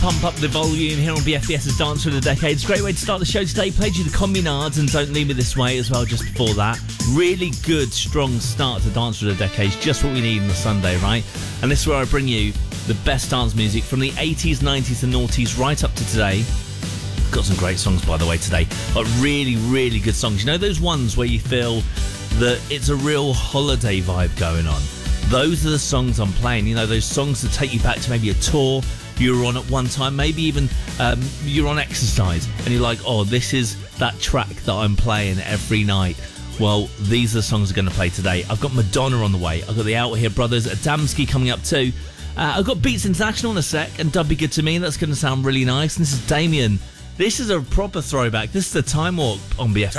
pump up the volume here on BFBS's Dance for the Decades. Great way to start the show today. Played you the Communards and Don't Leave Me This Way as well just before that. Really good, strong start to Dance for the Decades. Just what we need on a Sunday, right? And this is where I bring you the best dance music from the 80s, 90s and noughties right up to today. Got some great songs, by the way, today. But really, really good songs. You know those ones where you feel that it's a real holiday vibe going on? Those are the songs I'm playing. You know, those songs that take you back to maybe a tour you were on at one time. Maybe even you're on exercise and you're like, oh, this is that track that I'm playing every night. Well, these are the songs I'm going to play today. I've got Madonna on the way. I've got the Out Here Brothers, Adamski coming up too. I've got Beats International in a sec and Dub Be Good To Me. That's going to sound really nice. And this is Damien. This is a proper throwback. This is the Time Warp on BF.